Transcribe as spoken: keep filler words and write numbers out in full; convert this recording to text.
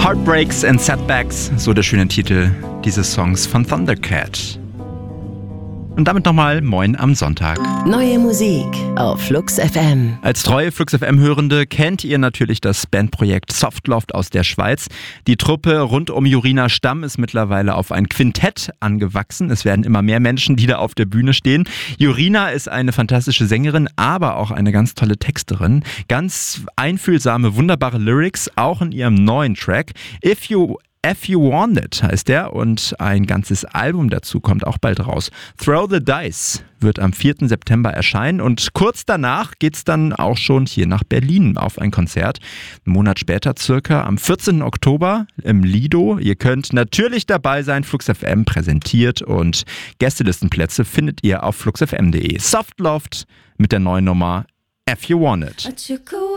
Heartbreaks and Setbacks, so der schöne Titel dieses Songs von Thundercat. Und damit nochmal Moin am Sonntag. Neue Musik auf Flux F M. Als treue Flux F M-Hörende kennt ihr natürlich das Bandprojekt Softloft aus der Schweiz. Die Truppe rund um Jorina Stamm ist mittlerweile auf ein Quintett angewachsen. Es werden immer mehr Menschen, die da auf der Bühne stehen. Jorina ist eine fantastische Sängerin, aber auch eine ganz tolle Texterin. Ganz einfühlsame, wunderbare Lyrics, auch in ihrem neuen Track. If You If You Want It heißt der und ein ganzes Album dazu kommt auch bald raus. Throw the Dice wird am vierten September erscheinen und kurz danach geht's dann auch schon hier nach Berlin auf ein Konzert. Einen Monat später circa am vierzehnten Oktober im Lido. Ihr könnt natürlich dabei sein, Flux F M präsentiert und Gästelistenplätze findet ihr auf flux f m punkt de. Softloft mit der neuen Nummer If You Want It.